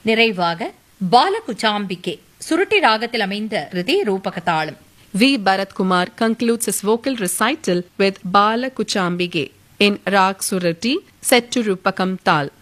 நிறைவாக பாலகுச்சாம்பிகே சுருட்டி ராகத்தில் அமைந்த ஹிருதய ரூபக தாளம். V. Bharat Kumar concludes his vocal recital with Bala Kuchambige in Rag Surati set to Rupakam Tal.